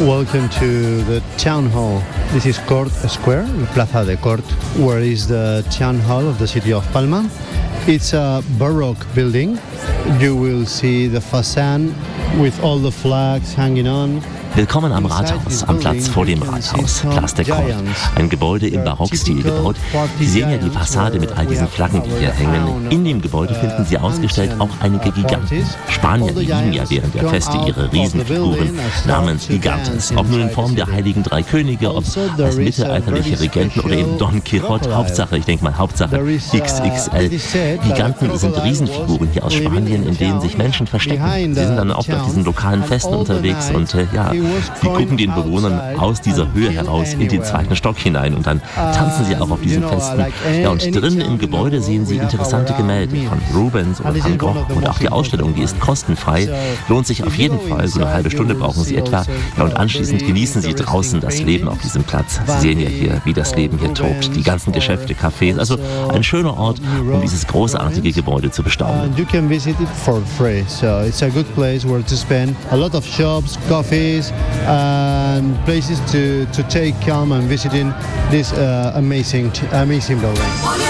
Welcome to the town hall. This is Cort Square, Plaza de Cort, where is the town hall of the city of Palma. It's a Baroque building. You will see the facade with all the flags hanging on. Willkommen am Rathaus, am Platz vor dem Rathaus, Place de Cort. Ein Gebäude im Barockstil gebaut. Sie sehen ja die Fassade mit all diesen Flaggen, die hier hängen. In dem Gebäude finden Sie ausgestellt auch einige Giganten. Spanier, die lieben ja während der Feste ihre Riesenfiguren namens Gigantes. Ob nun in Form der Heiligen Drei Könige, ob als mittelalterliche Regenten oder eben Don Quixote. Hauptsache XXL. Giganten sind Riesenfiguren hier aus Spanien, in denen sich Menschen verstecken. Sie sind dann oft auf diesen lokalen Festen unterwegs und die gucken den Bewohnern aus dieser Höhe heraus in den zweiten Stock hinein und dann tanzen sie auch auf diesen Festen. Ja, und drinnen im Gebäude sehen Sie interessante Gemälde von Rubens oder Van Gogh und auch die Ausstellung, die ist kostenfrei, lohnt sich auf jeden Fall, so eine halbe Stunde brauchen Sie etwa. Ja, und anschließend genießen Sie draußen das Leben auf diesem Platz. Sie sehen ja hier, wie das Leben hier tobt, die ganzen Geschäfte, Cafés, also ein schöner Ort, um dieses großartige Gebäude zu bestaunen. You can visit it for free, so it's a good place where to spend a lot of shops, coffees, and places to take calm and visiting this amazing building.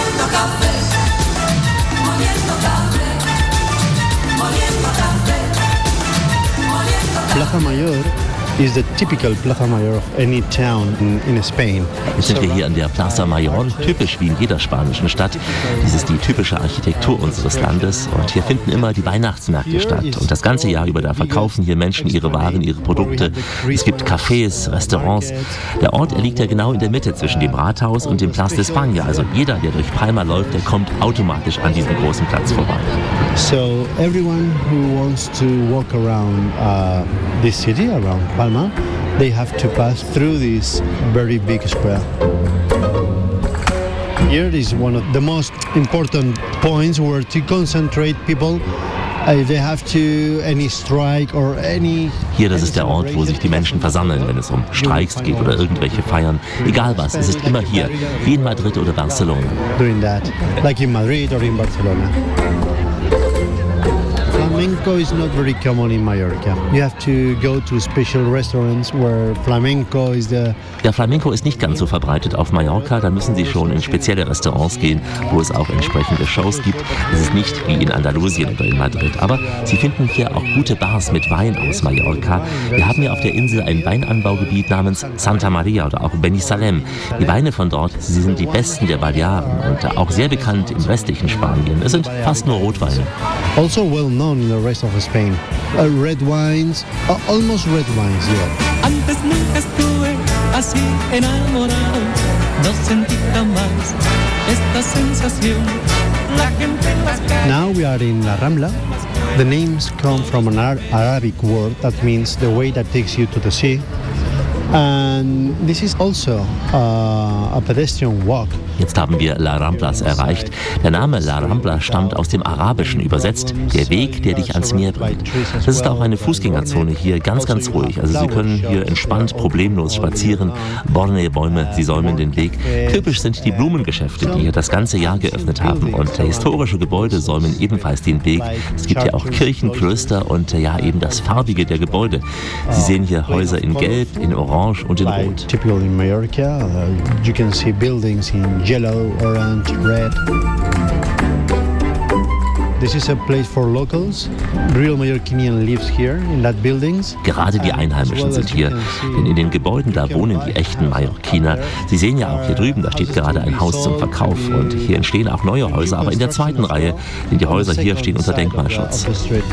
Plaza Mayor is the typical Plaza Mayor of any town in Spain. Jetzt sind wir hier an der Plaza Mayor, typisch wie in jeder spanischen Stadt. Dies ist die typische Architektur unseres Landes und hier finden immer die Weihnachtsmärkte statt. Und das ganze Jahr über, da verkaufen hier Menschen ihre Waren, ihre Produkte. Es gibt Cafés, Restaurants. Der Ort, er liegt ja genau in der Mitte zwischen dem Rathaus und dem Place de España. Also jeder, der durch Palma läuft, der kommt automatisch an diesem großen Platz vorbei. So everyone who wants to walk around this city, around Palma, they have to pass through this very big square. Here is one of the most important points where to concentrate people. If they have to any strike or any. Hier, das ist der Ort, wo sich die Menschen versammeln, wenn es um Streiks geht oder irgendwelche Feiern. Egal was, es ist immer hier, wie in Madrid oder Barcelona. Doing that, like in Madrid or in Barcelona. Flamenco is not very common in Mallorca. You have to go to special restaurants where flamenco is the... Ja, Flamenco ist nicht ganz so verbreitet auf Mallorca. Da müssen Sie schon in spezielle Restaurants gehen, wo es auch entsprechende Shows gibt. Es ist nicht wie in Andalusien oder in Madrid. Aber Sie finden hier auch gute Bars mit Wein aus Mallorca. Wir haben hier auf der Insel ein Weinanbaugebiet namens Santa Maria oder auch Benissalem. Die Weine von dort, sie sind die besten der Balearen und auch sehr bekannt im restlichen Spanien. Es sind fast nur Rotweine. Also well known in the rest of Spain. Red wines, almost red wines, yeah. Antes nunca estuve así enamorado, no sentí jamás esta sensación. La gente en las calles. Now we are in La Rambla. The names come from an Arabic word that means the way that takes you to the sea. And this is also a pedestrian walk. Jetzt haben wir La Ramblas erreicht. Der Name La Rambla stammt aus dem Arabischen übersetzt, der Weg, der dich ans Meer bringt. Das ist auch eine Fußgängerzone hier, ganz, ganz ruhig. Also Sie können hier entspannt, problemlos spazieren. Bornee-Bäume, sie säumen den Weg. Typisch sind die Blumengeschäfte, die hier das ganze Jahr geöffnet haben. Und historische Gebäude säumen ebenfalls den Weg. Es gibt ja auch Kirchen, Klöster und ja eben das Farbige der Gebäude. Sie sehen hier Häuser in Gelb, in Orange und in Rot. Typical in Mallorca, you can see buildings in yellow, orange, red. This is a place for locals. Real Mallorquinian lives here in that buildings. Gerade die Einheimischen sind hier, denn in den Gebäuden, da wohnen die echten Mallorquiner. Sie sehen ja auch hier drüben, da steht gerade ein Haus zum Verkauf und hier entstehen auch neue Häuser, aber in der zweiten Reihe, denn die Häuser hier stehen unter Denkmalschutz.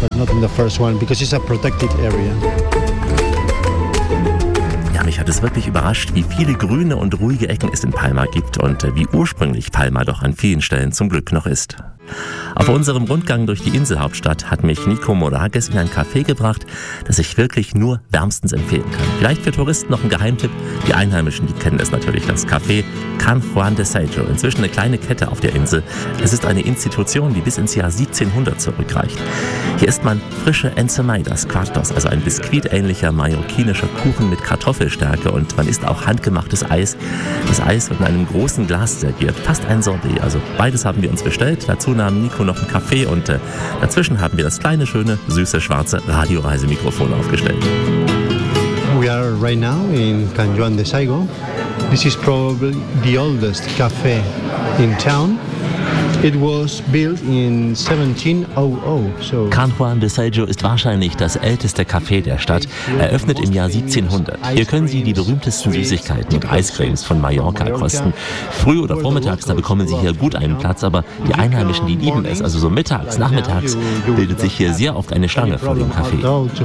Mich hat es wirklich überrascht, wie viele grüne und ruhige Ecken es in Palma gibt und wie ursprünglich Palma doch an vielen Stellen zum Glück noch ist. Auf unserem Rundgang durch die Inselhauptstadt hat mich Nico Moragues in ein Café gebracht, das ich wirklich nur wärmstens empfehlen kann. Vielleicht für Touristen noch ein Geheimtipp. Die Einheimischen, die kennen es natürlich, das Café Can Juan de Seijo. Inzwischen eine kleine Kette auf der Insel. Es ist eine Institution, die bis ins Jahr 1700 zurückreicht. Hier isst man frische Ensemadas Quartos, also ein biskuitähnlicher mallorquinischer Kuchen mit Kartoffelstärke und man isst auch handgemachtes Eis. Das Eis wird in einem großen Glas serviert, fast ein Sorbet. Also beides haben wir uns bestellt. Dazu nahm Nico noch einen Kaffee und dazwischen haben wir das kleine, schöne, süße, schwarze Radioreisemikrofon aufgestellt. We are are right now in Can Juan de Saigo. This is probably the oldest cafe in town. It was built in 1700. So Can Juan de Saigo ist wahrscheinlich das älteste Café der Stadt, eröffnet im Jahr 1700. Hier können Sie die berühmtesten Süßigkeiten und Eiscremes von Mallorca kosten. Früh oder vormittags, da bekommen Sie hier gut einen Platz, aber die Einheimischen, die lieben es. Also so mittags, nachmittags bildet sich hier sehr oft eine Schlange vor dem Café.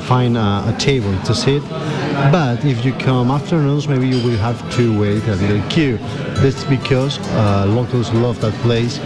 But if you come afternoons, maybe you will have to wait a little queue. That's because locals love that place.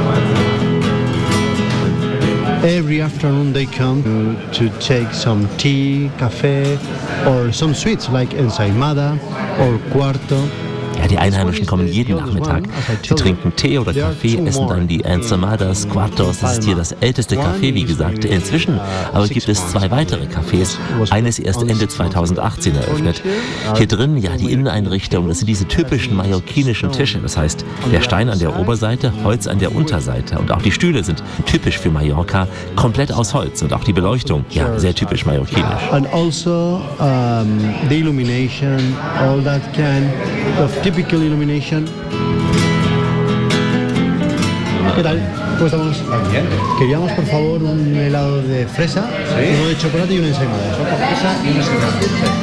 Every afternoon they come to take some tea, café, or some sweets like ensaimada or cuarto. Ja, die Einheimischen kommen jeden Nachmittag. Sie trinken Tee oder Kaffee, essen dann die ensaimadas, cuartos. Das ist hier das älteste Café, wie gesagt. Inzwischen aber gibt es 2 weitere Cafés. Eines erst Ende 2018 eröffnet. Hier drin, ja, die Inneneinrichtung, das sind diese typischen mallorquinischen Tische. Das heißt, der Stein an der Oberseite, Holz an der Unterseite. Und auch die Stühle sind typisch für Mallorca, komplett aus Holz. Und auch die Beleuchtung, ja, sehr typisch mallorquinisch. And also the illumination, all that kind of typical illumination. ¿Qué tal? ¿Cómo estamos? Bien. Queríamos, por favor, un helado de fresa, uno de chocolate y una ensaimada. Fresa y una ensaimada.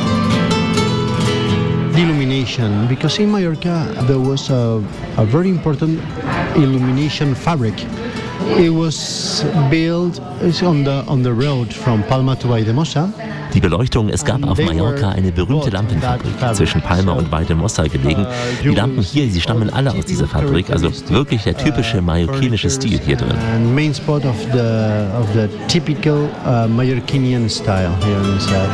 The illumination, because in Mallorca there was a very important illumination fabric. It was built on the road from Palma to Valldemossa. Die Beleuchtung, es gab auf Mallorca eine berühmte Lampenfabrik zwischen Palma und Valldemossa gelegen. Die Lampen hier, sie stammen alle aus dieser Fabrik, also wirklich der typische mallorquinische Stil hier drin. Main spot of the typical Mallorquinian style here inside.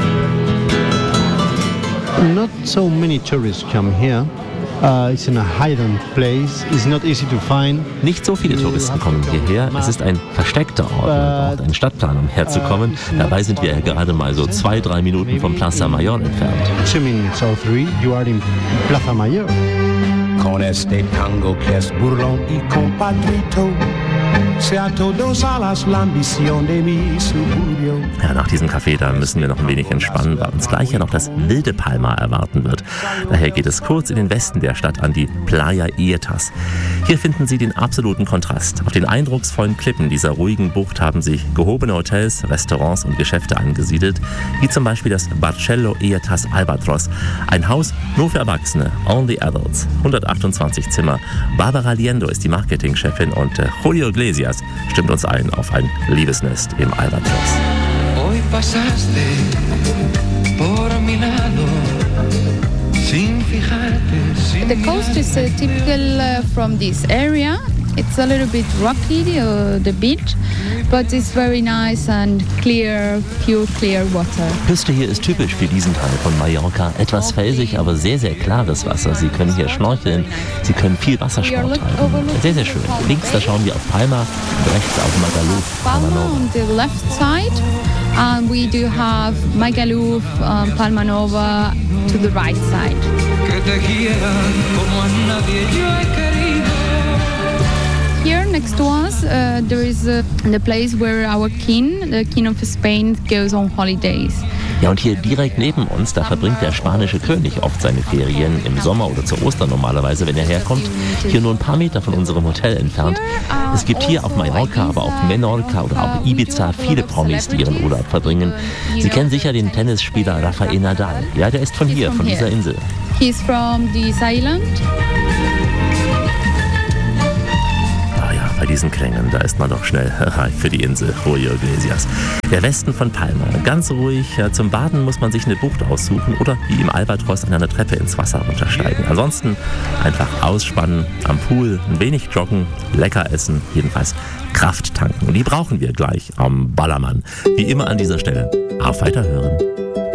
Not so many tourists come here. It's in a hidden place. It's not easy to find. Nicht so viele Touristen kommen hierher. Es ist ein versteckter Ort. Man braucht einen Stadtplan, um herzukommen. Dabei sind wir gerade mal so 2-3 Minuten vom Plaza Mayor entfernt. 2 minutes or 3, you are in Plaza Mayor. Con este tango que es burlón y compadrito, sea todos alas la ambición de mi suburbio. Ja, nach diesem Café, da müssen wir noch ein wenig entspannen, weil uns gleich ja noch das wilde Palma erwarten wird. Daher geht es kurz in den Westen der Stadt an die Playa Ietas. Hier finden Sie den absoluten Kontrast. Auf den eindrucksvollen Klippen dieser ruhigen Bucht haben sich gehobene Hotels, Restaurants und Geschäfte angesiedelt, wie zum Beispiel das Barcello Ietas Albatros. Ein Haus nur für Erwachsene, only adults, 128 Zimmer. Barbara Liendo ist die Marketingchefin und Julio Iglesias stimmt uns ein auf ein Liebesnest im Albatros. Hoy pasaste por mi lado sin fijarte. The coast is typical from this area. It's a little bit rocky, the beach, but it's very nice and clear, pure clear water. Küste hier ist typisch für diesen Teil von Mallorca. Etwas felsig, aber sehr, sehr klares Wasser. Sie können hier schnorcheln, Sie können viel Wassersport treiben. Sehr, sehr schön. Links, da schauen wir auf Palma und rechts auf Magaluf. Palma on the left side, and we do have Magaluf, Palma Nova to the right side. Here next to us, there is the place where our king, the King of Spain, goes on holidays. Ja, und hier direkt neben uns, da verbringt der spanische König oft seine Ferien im Sommer oder zu Ostern normalerweise, wenn er herkommt. Hier nur ein paar Meter von unserem Hotel entfernt. Es gibt hier auf Mallorca, aber auch Menorca oder auch Ibiza viele Promis, die ihren Urlaub verbringen. Sie kennen sicher den Tennisspieler Rafael Nadal. Ja, der ist von hier, von dieser Insel. He's from this island. Bei diesen Klängen, da ist man doch schnell reif für die Insel Julio Iglesias. Der Westen von Palma, ganz ruhig. Zum Baden muss man sich eine Bucht aussuchen oder wie im Albatros an einer Treppe ins Wasser runtersteigen. Ansonsten einfach ausspannen, am Pool, ein wenig joggen, lecker essen, jedenfalls Kraft tanken. Und die brauchen wir gleich am Ballermann. Wie immer an dieser Stelle. Auf Weiterhören.